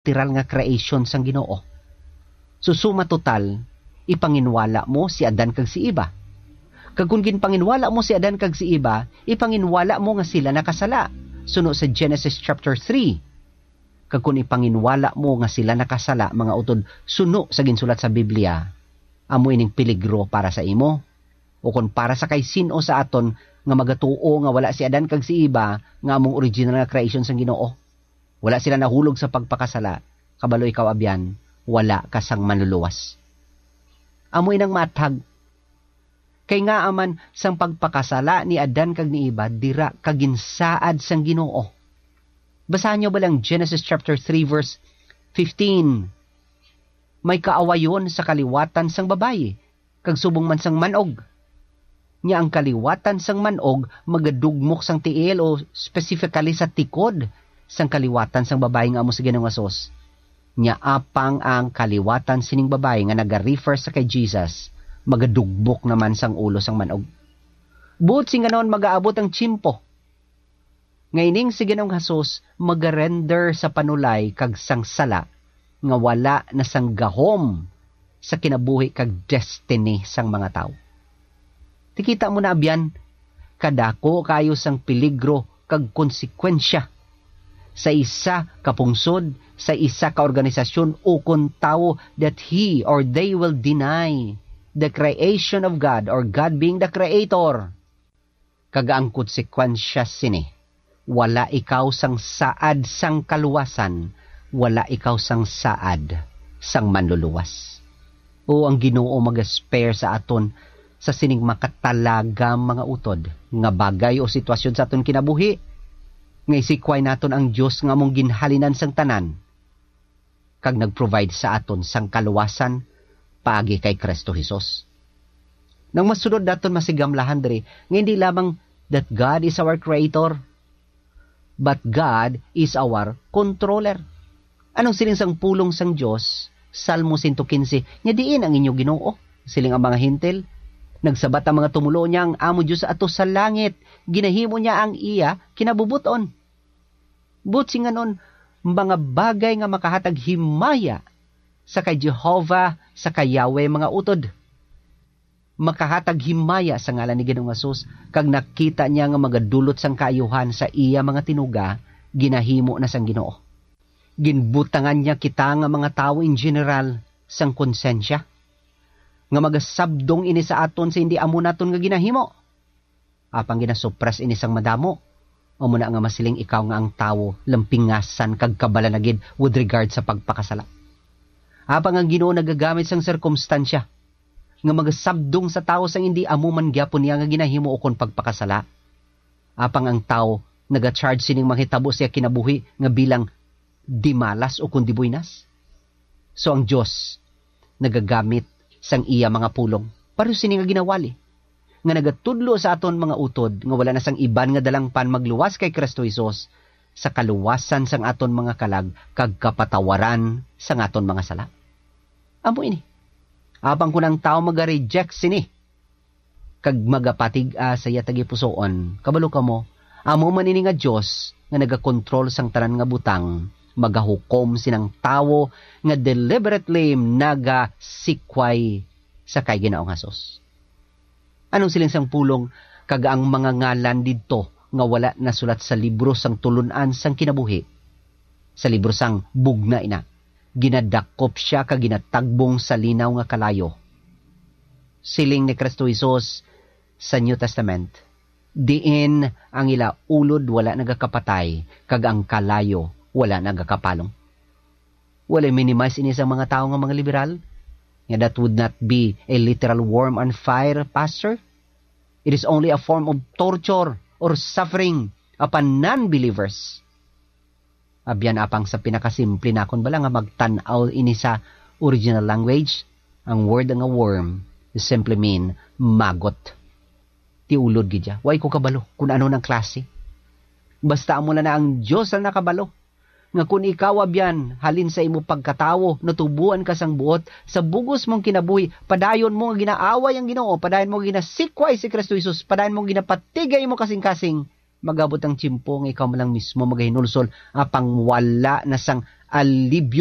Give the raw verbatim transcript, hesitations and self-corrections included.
literal nga creation sang Ginoo. So suma total, ipanginwala mo si Adan kag si Eva. Kag kung ginpanginwala mo si Adan kag si Eva, ipanginwala mo nga sila nakasala. Suno sa Genesis chapter three. Kag kung ipanginwala mo nga sila nakasala, mga utod, suno sa ginsulat sa Biblia, amo ining peligro para sa imo. O kung para sa kay sino sa aton nga magatuo nga wala si Adan kag si Eva nga among original nga creation sang Ginoo. Wala sila nahulog sa pagpakasala. Kabalo ikaw abyan, wala ka sang manluluwas. Amo inang matag. Kay nga aman sang pagpakasala ni Adan kag ni Eva dira kaginsaad sang Ginoo. Basahan niyo ba lang Genesis chapter three verse fifteen. May kaawayon sa kaliwatan sang babayi, kag subong man sang manog. Nya ang kaliwatan sang manog magadugmok sang tiil o specifically sa tikod sang kaliwatan sang babayi nga amo sa Ginoong Hesus. Nya apang ang kaliwatan sining babayi nga naga-refer sa kay Jesus, magadugbok naman sang ulo sang manog. Buot sing ganon magaabot ang tsimpo. Ngayning si Ginoong Hesus magarender sa panulay kag sang sala nga wala na sang gahom sa kinabuhi kag destiny sang mga tao. Tikita mo na abyan, kadako kayo sang peligro kag konsekwensya sa isa ka pungsod, sa isa ka organisasyon o kun tao that he or they will deny the creation of God or God being the creator. Kaga ang konsekwensya sini, wala ikaw sang saad sang kaluwasan, wala ikaw sang saad sang manluluwas. O ang Ginoo mag-spare sa aton sa sining makatalaga mga utod nga bagay o sitwasyon sa aton kinabuhi, nga isikway naton ang Dios nga among ginhalinan sang tanan, kag nag-provide sa aton sang kaluwasan paagi kay Kristo Jesus. Nang masunod naton masigamlahan diri nga hindi lamang that God is our creator, but God is our controller. Anong siling sang pulong sang Dios? Salmo one fifteen, nya diin ang inyo Ginoo, siling ang mga hintil. Nagsabat ang mga tumulo niya ang amo Diyos ato sa langit. Ginahimo niya ang iya kinabubuton. But singanon, mga bagay nga makahatag himaya sa kay Jehovah, sa kay Yahweh mga utod. Makahatag himaya sa ngalan ni Ginoong Hesus, kag nakita niya nga magadulot sang kaayuhan sa iya mga tinuga, ginahimo na sang Ginoo. Ginbutangan niya kita nga mga tao in general sang konsensya, nga magasabdong ini sa aton sa hindi amo naton nga ginahimo. Apang ginasupras ini sang madamo, o muna nga masiling ikaw nga ang tao lampingasan kag kabalanagid with regard sa pagpakasala. Apang ang Ginoo nagagamit sang sirkumstansya nga magasabdong sa tao sang hindi amo man gyapon niya nga ginahimo o kon pagpakasala. Apang ang tao naga-charge sining manghitabo siya kinabuhi nga bilang di malas o kundi buinas. So ang Dios nagagamit sang iya mga pulong pareho sini nga ginawali nga nagatudlo sa aton mga utod nga wala na sang iban nga dalangpan magluwas kay Kristo Jesus sa kaluwasan sang aton mga kalag kag kapatawaran sang aton mga sala. Amo ini. Apang kunang tao maga-reject sini kag magapatig-a sa iya tagipusoon, kabalo kamo, amo man ini nga Dios nga nagakontrol sang tanan nga butang, magahukom sinang tawo nga deliberately nagasikway sa kay Ginoong Hesus. Anong siling sang pulong kag ang mga ngalan didto nga wala nasulat sa libro sang tulunan sang kinabuhi, sa libro sang bugna ina, ginadakop siya kag ginatagbong sa linaw nga kalayo. Siling ni Kristo Jesus sa New Testament, diin ang ila ulod wala nagakapatay kag ang kalayo wala nagakapalong. Wala minimize ini sa mga tao nga mga liberal. Yeah, that would not be a literal worm on fire, Pastor. It is only a form of torture or suffering upon non-believers. Abyan apang sa pinakasimple na kon bala nga magtanaw ini sa original language, ang word nga worm simply mean magot. Ti ulod gidya. Way ko kabalo kung ano ng klase. Basta mo na na ang Diyos ang nakabalo. Nga kung ikaw abyan, halin sa imo pagkatawo, natubuan ka sang buot, sa bugos mong kinabuhi, padayon mo nga ginaaway ang Ginoo, padayon mo ginasikway si Kristo Jesus, padayon mo ginapatigay mo kasing-kasing, magabot ang tsimpo nga ikaw malang mismo magahinulsol, apang wala na sang alibyo